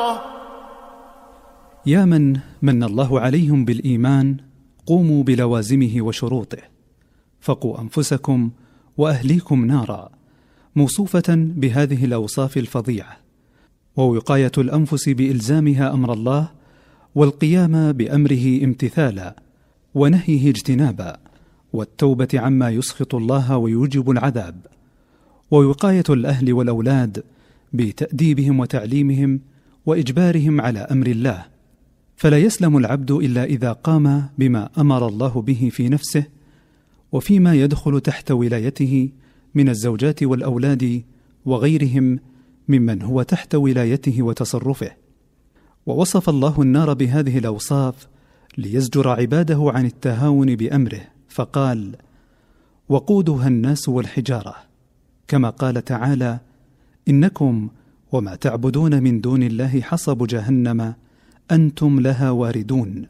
يا من من الله عليهم بالإيمان قوموا بلوازمه وشروطه، فقوا أنفسكم وأهليكم نارا، موصوفة بهذه الأوصاف الفظيعة. ووقاية الأنفس بإلزامها أمر الله والقيام بأمره امتثالا ونهيه اجتنابا، والتوبة عما يسخط الله ويوجب العذاب. ووقاية الأهل والأولاد بتأديبهم وتعليمهم وإجبارهم على أمر الله، فلا يسلم العبد إلا إذا قام بما أمر الله به في نفسه وفيما يدخل تحت ولايته من الزوجات والأولاد وغيرهم ممن هو تحت ولايته وتصرفه. ووصف الله النار بهذه الأوصاف ليزجر عباده عن التهاون بأمره، فقال: وقودها الناس والحجارة، كما قال تعالى: إنكم وما تعبدون من دون الله حصب جهنم أنتم لها واردون.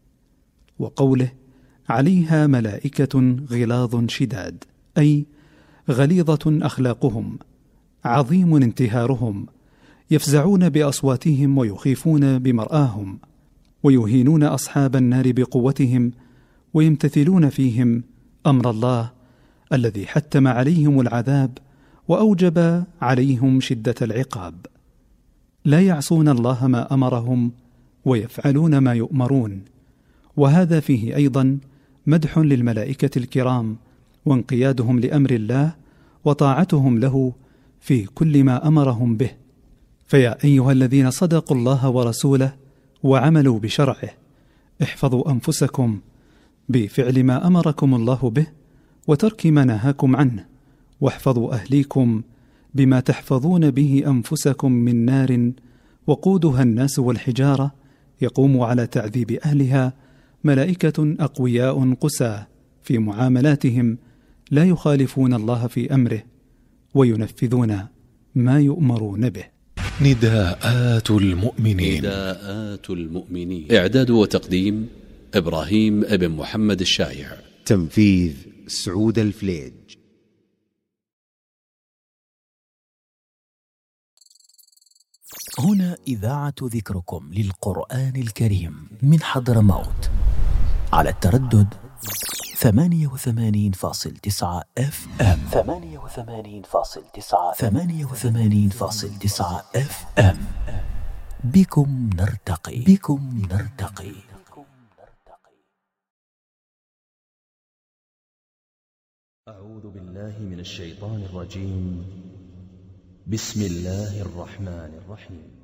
وقوله: عليها ملائكة غلاظ شداد، أي غليظة أخلاقهم، عظيم انتهارهم، يفزعون بأصواتهم ويخيفون بمرآهم، ويهينون أصحاب النار بقوتهم، ويمتثلون فيهم أمر الله الذي حتم عليهم العذاب وأوجب عليهم شدة العقاب. لا يعصون الله ما أمرهم ويفعلون ما يؤمرون. وهذا فيه أيضا مدح للملائكة الكرام وانقيادهم لأمر الله وطاعتهم له في كل ما أمرهم به. فيا أيها الذين صدقوا الله ورسوله وعملوا بشرعه، احفظوا أنفسكم بفعل ما أمركم الله به وترك ما نهاكم عنه، واحفظوا أهليكم بما تحفظون به أنفسكم من نار وقودها الناس والحجارة، يقوم على تعذيب أهلها ملائكة أقوياء قساة في معاملاتهم، لا يخالفون الله في أمره وينفذون ما يؤمرون به. نداءات المؤمنين. إعداد وتقديم إبراهيم ابن محمد الشايع. تنفيذ سعود الفليج. هنا إذاعة ذكركم للقرآن الكريم من حضرموت على التردد 88.9 FM. 88.9 FM. بكم نرتقي. أعوذ بالله من الشيطان الرجيم. بسم الله الرحمن الرحيم.